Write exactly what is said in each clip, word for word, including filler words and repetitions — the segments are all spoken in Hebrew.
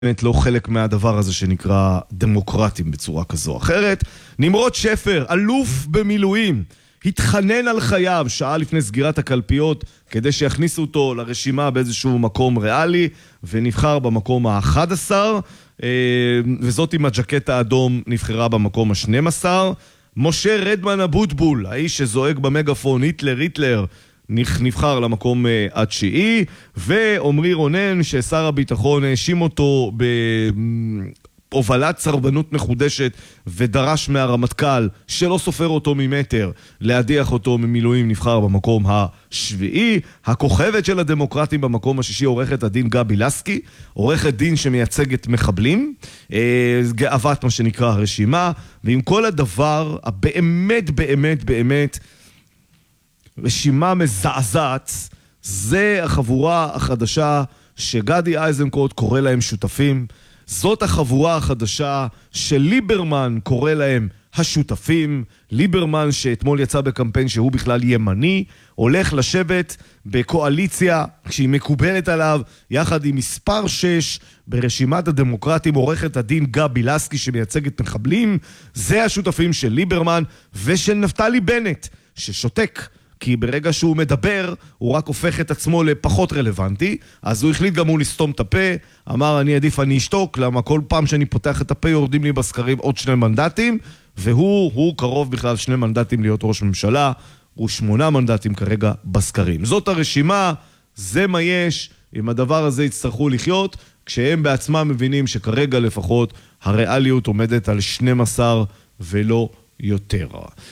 באמת לא חלק מהדבר הזה שנקרא דמוקרטים בצורה כזו או אחרת. נמרוד שפר, אלוף במילואים, התחנן על חייו שעה לפני סגירת הקלפיות כדי שיכניסו אותו לרשימה באיזשהו מקום ריאלי, ונבחר במקום ה-אחד עשר, וזאת עם הג'קט האדום נבחרה במקום ה-שנים עשר. משה רדמן אבוטבול, האיש שזועק במגפון היטלר היטלר, נבחר למקום התשיעי, ועומרי רונן ששר הביטחון האשים אותו בהובלת סרבנות מחודשת ודרש מהרמטכ"ל שלא סופר אותו ממטר להדיח אותו ממילואים, נבחר במקום השביעי. הכוכבת של הדמוקרטים במקום השישי עורכת הדין גבי לסקי, עורכת דין שמייצגת מחבלים, גאוות מה שנקרא הרשימה. ועם כל הדבר הבאמת באמת באמת רשימה מזעזעת, זה החבורה החדשה שגדי איזנקוט קורא להם שותפים, זאת החבורה החדשה שליברמן קורא להם השותפים. ליברמן שאתמול יצא בקמפיין שהוא בכלל ימני, הולך לשבת בקואליציה כשהיא מקובלת עליו יחד עם מספר שש ברשימת הדמוקרטים, עורכת הדין גבי לסקי שמייצגת מחבלים. זה השותפים של ליברמן ושל נפתלי בנט ששותק, כי ברגע שהוא מדבר, הוא רק הופך את עצמו לפחות רלוונטי, אז הוא החליט גם הוא לסתום את הפה, אמר אני עדיף אני אשתוק, למה כל פעם שאני פותח את הפה יורדים לי בסקרים עוד שני מנדטים, והוא הוא קרוב בכלל שני מנדטים להיות ראש ממשלה, הוא שמונה מנדטים כרגע בסקרים. זאת הרשימה, זה מה יש, עם הדבר הזה יצטרכו לחיות, כשהם בעצמם מבינים שכרגע לפחות הריאליות עומדת על שנים עשר ולא יותר.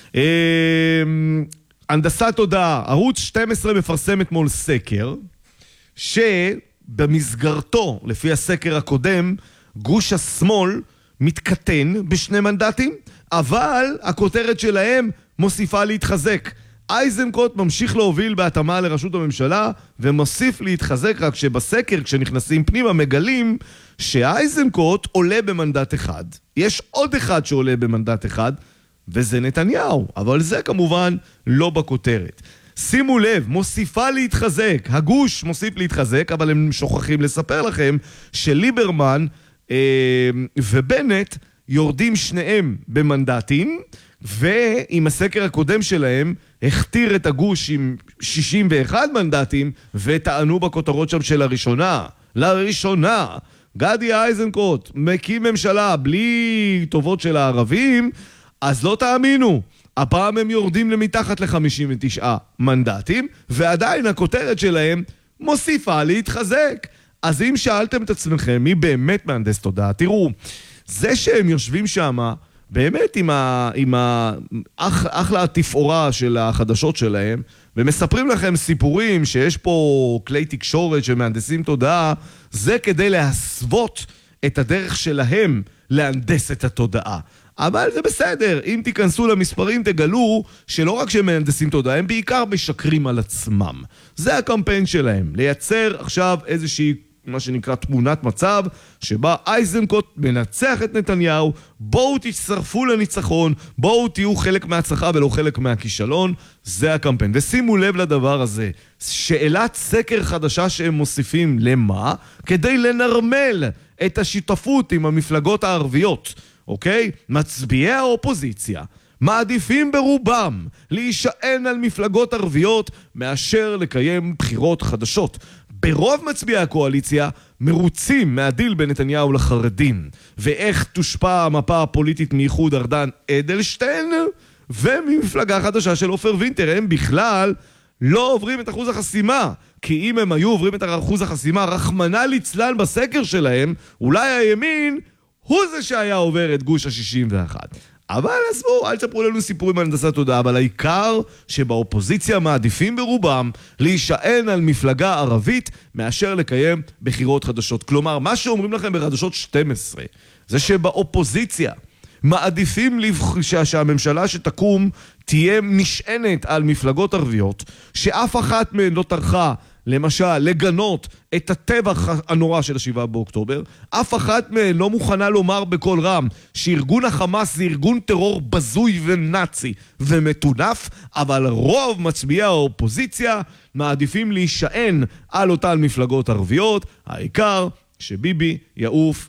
הנדסת תודעה, ערוץ שתים עשרה מפרסם אתמול סקר, שבמסגרתו, לפי הסקר הקודם, גוש השמאל מתקטן בשני מנדטים, אבל הכותרת שלהם מוסיפה להתחזק. איזנקוט ממשיך להוביל בהתאמה לראשות הממשלה, ומוסיף להתחזק, רק שבסקר, כשנכנסים פנימה, מגלים שאיזנקוט עולה במנדט אחד. יש עוד אחד שעולה במנדט אחד, וזה נתניהו, אבל זה כמובן לא בכותרת. שימו לב, מוסיפה להתחזק, הגוש מוסיף להתחזק, אבל הם שוכחים לספר לכם שליברמן אה, ובנט יורדים שניהם במנדטים, ועם הסקר הקודם שלהם הכתיר את הגוש עם שישים ואחד מנדטים, וטענו בכותרות שם של הראשונה, לראשונה, גדי איזנקוט מקים ממשלה בלי טובות של הערבים, אז לא תאמינו, הפעם הם יורדים למתחת ל-חמישים ותשעה מנדטים, ועדיין הכותרת שלהם מוסיפה להתחזק. אז אם שאלתם את עצמכם מי באמת מהנדס תודעה, תראו, זה שהם יושבים שם, באמת עם, ה, עם ה, אח, אחלה התפאורה של החדשות שלהם, ומספרים לכם סיפורים שיש פה כלי תקשורת שמהנדסים תודעה, זה כדי להסוות את הדרך שלהם להנדס את התודעה. אבל זה בסדר, אם תיכנסו למספרים תגלו שלא רק שהם מהנדסים תודעה, הם בעיקר משקרים על עצמם. זה הקמפיין שלהם, לייצר עכשיו איזושהי, מה שנקרא תמונת מצב, שבה איזנקוט מנצח את נתניהו, בואו תצטרפו לניצחון, בואו תהיו חלק מההצלחה ולא חלק מהכישלון, זה הקמפיין. ושימו לב לדבר הזה, שאלת סקר חדשה שהם מוסיפים למה? כדי לנרמל את השיתפות עם המפלגות הערביות. אוקיי? מצביעי האופוזיציה מעדיפים ברובם להישען על מפלגות ערביות מאשר לקיים בחירות חדשות. ברוב מצביעי הקואליציה מרוצים מהדיל בין נתניהו לחרדים. ואיך תושפע המפה הפוליטית מאיחוד ארדן אדלשטיין וממפלגה חדשה של עופר וינטר. הם בכלל לא עוברים את אחוז החסימה, כי אם הם היו עוברים את אחוז החסימה רחמנא ליצלן בסקר שלהם, אולי הימין הוא זה שהיה עובר את גוש ה-שישים ואחת. אבל עזבו, אל תספרו לנו סיפורים על הנדסת תודעה, אבל העיקר שבאופוזיציה מעדיפים ברובם להישען על מפלגה ערבית מאשר לקיים בחירות חדשות. כלומר, מה שאומרים לכם בחדשות שתים עשרה, זה שבאופוזיציה מעדיפים שהממשלה שתקום תהיה נשענת על מפלגות ערביות, שאף אחת מהן לא טרחה למשל, לגנות את הטבח הנורא של השבעה באוקטובר, אף אחת מהן לא מוכנה לומר בכל רם שארגון החמאס זה ארגון טרור בזוי ונאצי ומטונף, אבל רוב מצביעי האופוזיציה מעדיפים להישען על אותן מפלגות ערביות, העיקר שביבי יעוף